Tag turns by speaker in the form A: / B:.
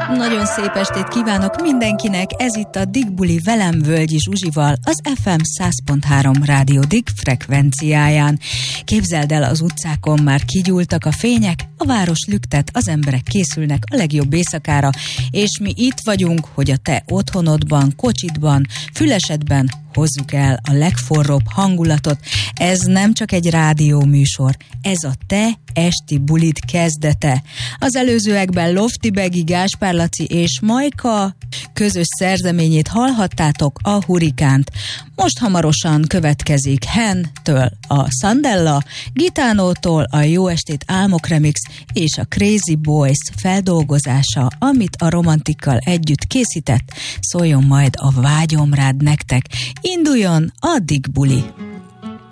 A: Nagyon szép estét kívánok mindenkinek, ez itt a Dick Buli velem Völgyi Zsuzsival, az FM 100.3 Rádió Dick frekvenciáján. Képzeld el, az utcákon már kigyúltak a fények, a város lüktet, az emberek készülnek a legjobb éjszakára, és mi itt vagyunk, hogy a te otthonodban, kocsidban, fülesedben hozzuk el a legforróbb hangulatot. Ez nem csak egy rádióműsor, ez a te esti bulid kezdete. Az előzőekben Lofty Begi, Gáspár Laci és Majka közös szerzeményét hallhattátok, a Hurikánt. Most hamarosan következik Hen-től a Sandella, Gitánótól a Jó estét álmok remix és a Crazy Boys feldolgozása, amit a Romantikkal együtt készített. Szóljon majd a Vágyom rád nektek. Induljon a Dick Buli!